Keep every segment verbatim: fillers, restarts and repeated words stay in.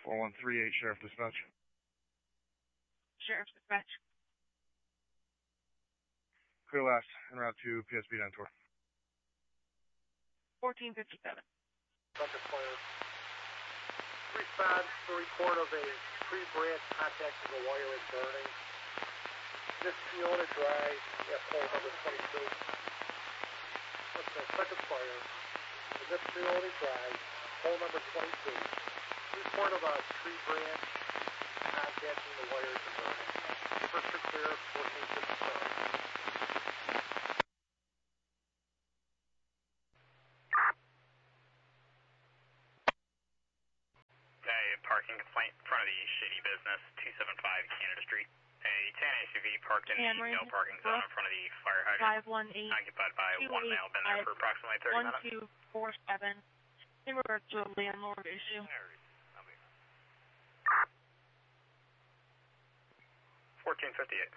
four one three eight, Sheriff Dispatch. Sheriff Dispatch. Clear last, en route to P S B nine tour. fourteen fifty-seven. Subject fire. Response to report of a tree branch contacting the wire and burning. This Fiona Drive at pole number twenty-two. What's that? Second fire. The Miss Fiona Drive, pole number twenty-two. Report of a tree branch contacting the wires and burning. First to clear, fourteen fifty-seven. Parking complaint in front of the Shady Business, two seventy-five Canada Street. A tan S U V parked in and the no parking zone in front of the fire hydrant. five one eight, occupied by one male, been there for approximately thirty one minutes. two four seven, in regards to a landlord issue. fourteen fifty-eight.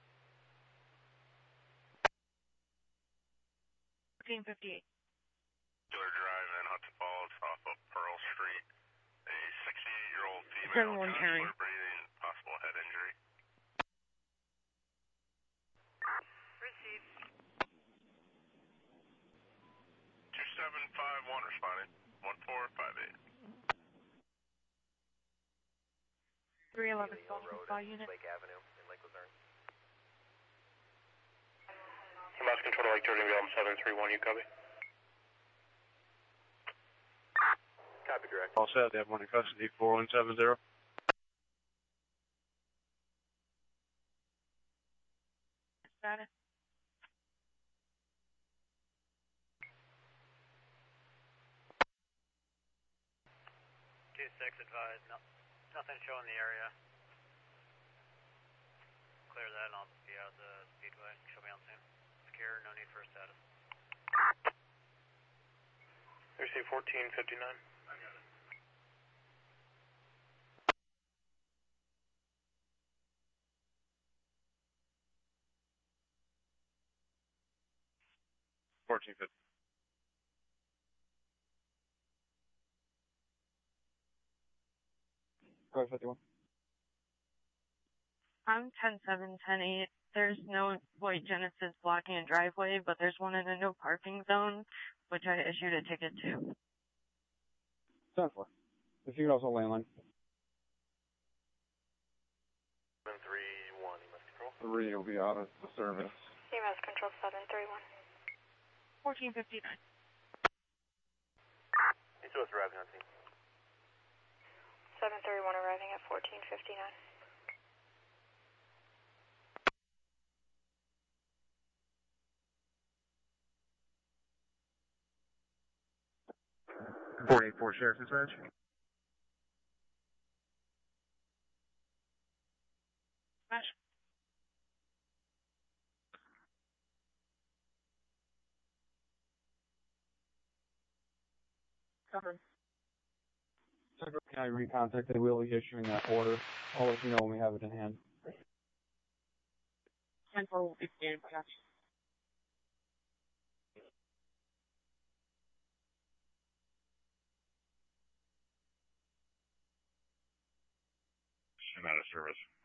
fourteen fifty-eight. Diller Drive and Hudson Falls off of Pearl Street. A sixty-eight-year-old female seven one Harry. breathing, possible head injury. Received. two seven five one responding. one four five eight. three eleven Spy Unit. Lake Avenue in Lake Luzerne. Mouse control to Lake Georgia, seven three one, you copy? Copy, direct. All set, they have one in custody, four one seven zero. Status. two six advised, no, nothing showing the area. Clear that and I'll be out the speedway. Show me on soon. Secure, no need for a status. Receive fourteen fifty-nine. fourteen fifty. Go ahead, fifty-one. I'm ten seven, ten eight. There's no white Genesis blocking a driveway, but there's one in a no parking zone, which I issued a ticket to. ten four. If you could also landline. seven three one, you must control. Three will be out of the service. E M S control seven three one. fourteen fifty-nine. East West arriving on scene. seven three one arriving at fourteen fifty-nine. four eight four, Sheriff Dispatch. Smash. Covered. I recontacted. We'll be issuing that order. I'll let you know when we have it in hand. ten four will be standing by. I'm out of service.